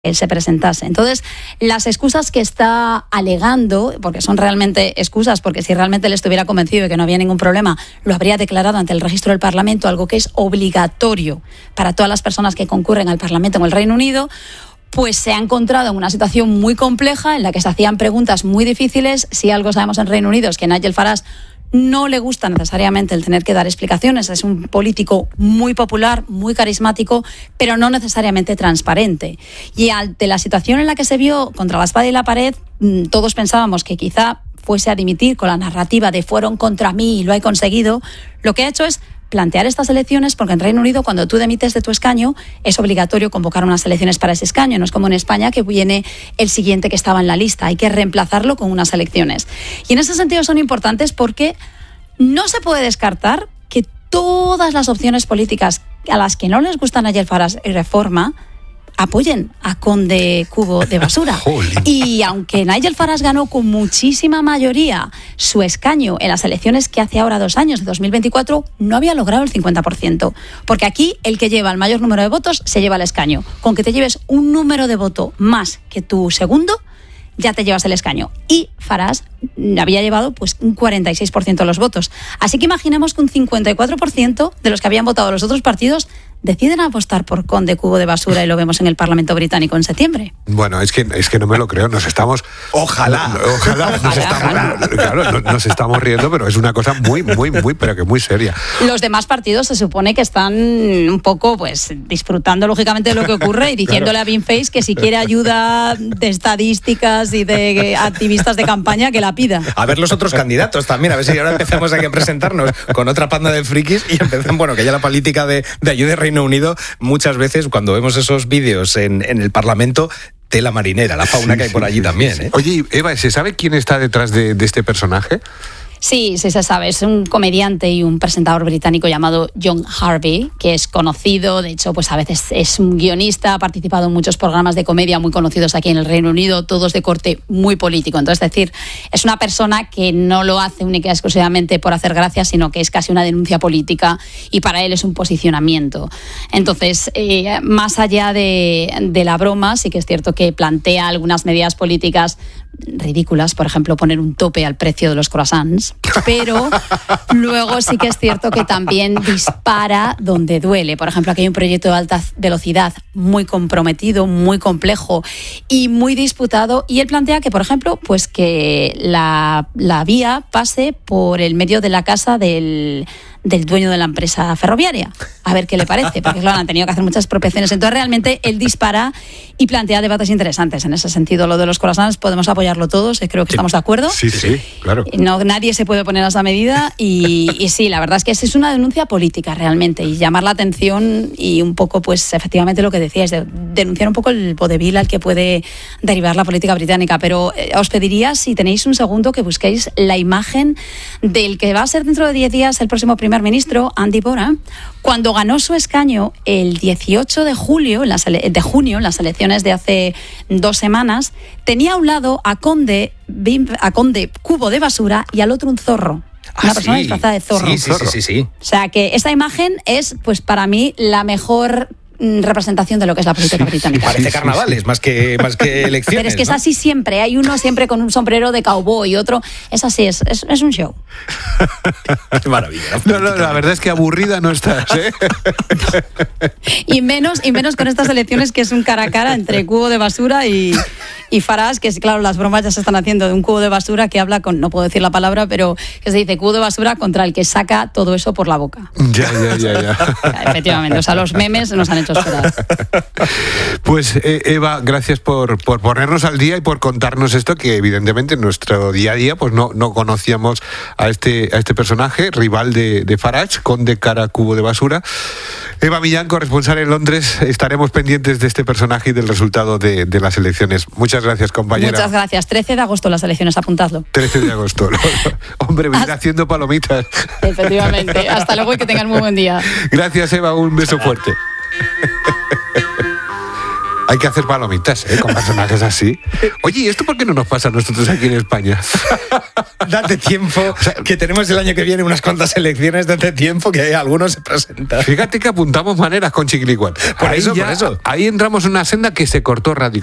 se presentase. Entonces, las excusas que está alegando, porque son realmente excusas, porque si realmente le estuviera convencido de que no había ningún problema, lo habría declarado ante el registro del Parlamento, algo que es obligatorio para todas las personas que concurren al Parlamento en el Reino Unido, pues se ha encontrado en una situación muy compleja en la que se hacían preguntas muy difíciles. Si algo sabemos en Reino Unido es que Nigel Farage no le gusta necesariamente el tener que dar explicaciones. Es un político muy popular, muy carismático, pero no necesariamente transparente. Y ante la situación en la que se vio contra la espada y la pared, todos pensábamos que quizá fuese a dimitir con la narrativa de fueron contra mí y lo he conseguido. Lo que ha hecho es plantear estas elecciones, porque en Reino Unido, cuando tú demites de tu escaño, es obligatorio convocar unas elecciones para ese escaño. No es como en España, que viene el siguiente que estaba en la lista. Hay que reemplazarlo con unas elecciones. Y en ese sentido son importantes porque no se puede descartar que todas las opciones políticas a las que no les gusta Nigel Farage y Reforma apoyen a Conde Cubo de Basura. Y aunque Nigel Farage ganó con muchísima mayoría su escaño en las elecciones que hace ahora 2 años, de 2024, no había logrado el 50%. Porque aquí el que lleva el mayor número de votos se lleva el escaño. Con que te lleves un número de voto más que tu segundo, ya te llevas el escaño. Y Farage había llevado pues un 46% de los votos. Así que imaginemos que un 54% de los que habían votado los otros partidos deciden apostar por Conde Cubo de Basura y lo vemos en el Parlamento británico en septiembre. Bueno, es que no me lo creo, nos estamos... Ojalá. Nos estamos riendo, pero es una cosa muy, pero que muy seria. Los demás partidos se supone que están un poco, pues, disfrutando lógicamente de lo que ocurre y diciéndole a Binface que si quiere ayuda de estadísticas y de activistas de campaña, que la pida. A ver los otros candidatos también, a ver si ahora empezamos aquí a presentarnos con otra panda de frikis y empezamos, bueno, que ya la política de ayuda de Reino Unido, muchas veces cuando vemos esos vídeos en el Parlamento, tela marinera, la fauna que hay por allí también. Oye, Eva, ¿se sabe quién está detrás de este personaje? Sí, se sabe. Es un comediante y un presentador británico llamado John Harvey, que es conocido. De hecho, pues a veces es un guionista, ha participado en muchos programas de comedia muy conocidos aquí en el Reino Unido, todos de corte muy político. Entonces, es decir, es una persona que no lo hace única y exclusivamente por hacer gracia, sino que es casi una denuncia política y para él es un posicionamiento. Entonces, más allá de la broma, sí que es cierto que plantea algunas medidas políticas ridículas, por ejemplo, poner un tope al precio de los croissants, pero luego sí que es cierto que también dispara donde duele. Por ejemplo, aquí hay un proyecto de alta velocidad muy comprometido, muy complejo y muy disputado, y él plantea que, por ejemplo, pues que la vía pase por el medio de la casa del dueño de la empresa ferroviaria, a ver qué le parece, porque claro, han tenido que hacer muchas expropiaciones. Entonces realmente él dispara y plantea debates interesantes en ese sentido. Lo de los croissants podemos apoyarlo todos, creo que estamos de acuerdo. Sí, claro. No, nadie se puede poner a esa medida y sí, la verdad es que es una denuncia política realmente, y llamar la atención y un poco, pues efectivamente lo que decíais, de denunciar un poco el vodevil al que puede derivar la política británica. Pero os pediría, si tenéis un segundo, que busquéis la imagen del que va a ser dentro de 10 días el próximo primer ministro, Andy Bora, cuando ganó su escaño el 18 de junio, en las elecciones de hace 2 semanas, tenía a un lado a Conde Cubo de Basura y al otro un zorro. Una persona disfrazada de zorro. Sí. O sea que esta imagen es, pues para mí, la mejor representación de lo que es la política británica. Parece carnavales, más que elecciones. Pero es que es así siempre. Hay uno siempre con un sombrero de cowboy y otro. Es así, es un show. Qué maravilla. No, la verdad es que aburrida no estás, ¿eh? y menos con estas elecciones, que es un cara a cara entre Cubo de Basura y Farage, que es, claro, las bromas ya se están haciendo de un cubo de basura que habla con, no puedo decir la palabra, pero que se dice cubo de basura contra el que saca todo eso por la boca. Ya. Efectivamente, o sea, los memes nos han hecho esperar. Pues Eva, gracias por ponernos al día y por contarnos esto, que evidentemente en nuestro día a día pues no conocíamos a este personaje, rival de Farage, Conde cara Cubo de Basura. Eva Millán, corresponsal en Londres, estaremos pendientes de este personaje y del resultado de las elecciones. Muchas gracias, compañera. Muchas gracias. 13 de agosto las elecciones, apuntadlo. 13 de agosto. Hombre, venir haciendo palomitas. Efectivamente. Hasta luego y que tengan muy buen día. Gracias, Eva. Un beso fuerte. Hay que hacer palomitas, con personajes así. Oye, ¿y esto por qué no nos pasa a nosotros aquí en España? Date tiempo, que tenemos el año que viene unas cuantas elecciones, date tiempo que algunos se presentan. Fíjate que apuntamos maneras con Chiquilicuat. Por eso. Ahí entramos en una senda que se cortó radicalmente.